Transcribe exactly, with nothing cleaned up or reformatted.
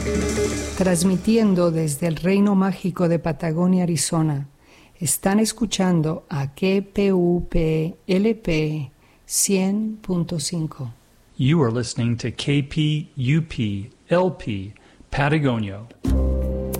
Transmitiendo desde el Reino Mágico de Patagonia, Arizona, están escuchando a K P U P L P cien punto cinco. You are listening to K P U P L P Patagonia.